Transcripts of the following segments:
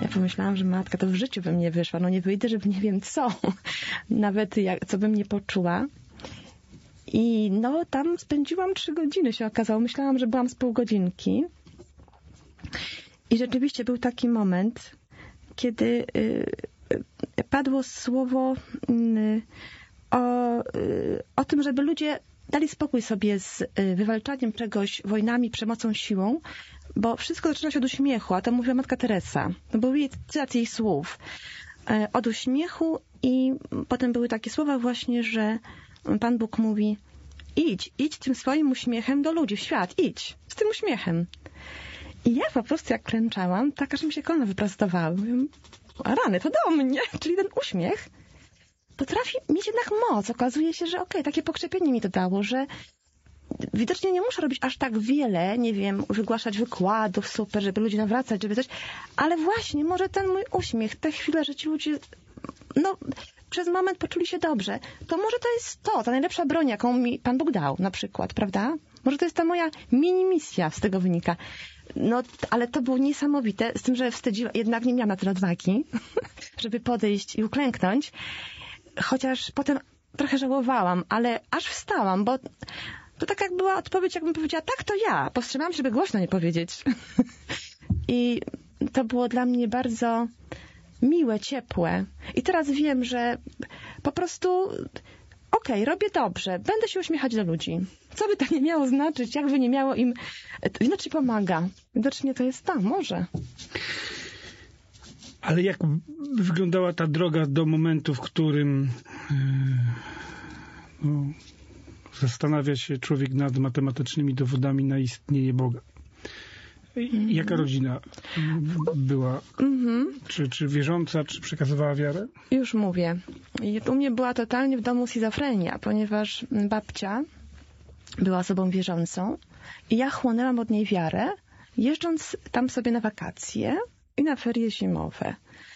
pomyślałam, że matka, to w życiu bym nie wyszła. No nie wyjdę, żeby nie wiem co. Nawet co bym nie poczuła. I no tam spędziłam 3 godziny, się okazało. Myślałam, że byłam z pół godzinki. I rzeczywiście był taki moment, kiedy padło słowo o tym, żeby ludzie dali spokój sobie z wywalczaniem czegoś wojnami, przemocą, siłą, bo wszystko zaczyna się od uśmiechu, a to mówiła Matka Teresa. To był cytat jej słów. Od uśmiechu i potem były takie słowa właśnie, że Pan Bóg mówi: idź tym swoim uśmiechem do ludzi, w świat, idź z tym uśmiechem. I ja po prostu jak klęczałam, tak aż mi się kolana wyprostowały. Mówię, a rany, to do mnie, czyli ten uśmiech potrafi mieć jednak moc. Okazuje się, że takie pokrzepienie mi to dało, że widocznie nie muszę robić aż tak wiele, nie wiem, wygłaszać wykładów super, żeby ludzi nawracać, żeby coś, ale właśnie może ten mój uśmiech, te chwile, że ci ludzie przez moment poczuli się dobrze, to może to jest ta najlepsza broń, jaką mi Pan Bóg dał na przykład, prawda? Może to jest ta moja mini misja z tego wynika. No, ale to było niesamowite, z tym, że jednak nie miałam na tyle odwagi, żeby podejść i uklęknąć, chociaż potem trochę żałowałam, ale aż wstałam, bo to tak jak była odpowiedź, jakbym powiedziała, tak, to ja. Powstrzymałam się, żeby głośno nie powiedzieć. I to było dla mnie bardzo miłe, ciepłe. I teraz wiem, że po prostu robię dobrze, będę się uśmiechać do ludzi. Co by to nie miało znaczyć, jakby nie miało im... Widocznie pomaga. Widocznie to jest może. Ale jak wyglądała ta droga do momentu, w którym zastanawia się człowiek nad matematycznymi dowodami na istnienie Boga? Jaka rodzina była? Czy wierząca, czy przekazywała wiarę? Już mówię. U mnie była totalnie w domu schizofrenia, ponieważ babcia była osobą wierzącą i ja chłonęłam od niej wiarę, jeżdżąc tam sobie na wakacje i na ferie zimowe.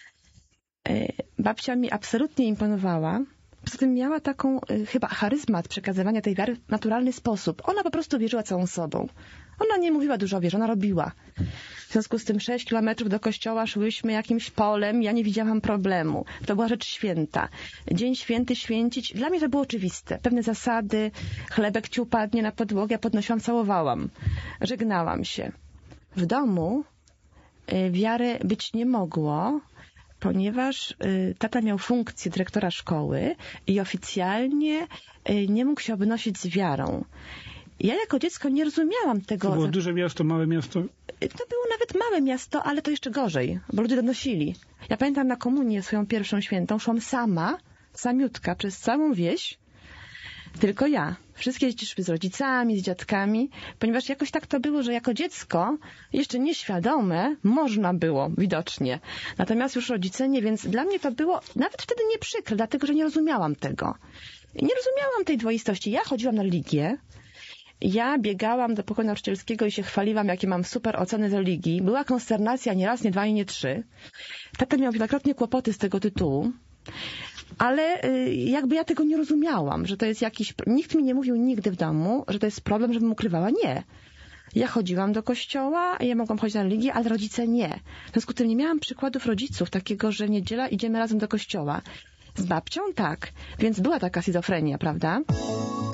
Babcia mi absolutnie imponowała. Poza tym miała taką chyba charyzmat przekazywania tej wiary w naturalny sposób. Ona po prostu wierzyła całą sobą. Ona nie mówiła dużo o wierze, ona robiła. W związku z tym 6 kilometrów do kościoła szłyśmy jakimś polem, ja nie widziałam problemu. To była rzecz święta. Dzień święty święcić, dla mnie to było oczywiste. Pewne zasady, chlebek ci upadnie na podłogę, ja podnosiłam, całowałam. Żegnałam się. W domu wiary być nie mogło, ponieważ tata miał funkcję dyrektora szkoły i oficjalnie nie mógł się obnosić z wiarą. Ja jako dziecko nie rozumiałam tego. To było duże miasto, małe miasto? To było nawet małe miasto, ale to jeszcze gorzej, bo ludzie donosili. Ja pamiętam na komunię swoją pierwszą świętą, szłam sama, samiutka, przez całą wieś, tylko ja. Wszystkie dzieci szły z rodzicami, z dziadkami, ponieważ jakoś tak to było, że jako dziecko, jeszcze nieświadome, można było, widocznie. Natomiast już rodzice nie, więc dla mnie to było nawet wtedy nie przykre, dlatego, że nie rozumiałam tego. Nie rozumiałam tej dwoistości. Ja chodziłam na religię, ja biegałam do pokoju nauczycielskiego i się chwaliłam, jakie mam super oceny z religii. Była konsternacja nie raz, nie dwa i nie 3. Tata miał wielokrotnie kłopoty z tego tytułu. Ale jakby ja tego nie rozumiałam, że to jest jakiś... Nikt mi nie mówił nigdy w domu, że to jest problem, żebym ukrywała. Nie. Ja chodziłam do kościoła, ja mogłam chodzić na religię, ale rodzice nie. W związku z tym nie miałam przykładów rodziców, takiego, że niedziela idziemy razem do kościoła. Z babcią tak. Więc była taka schizofrenia, prawda?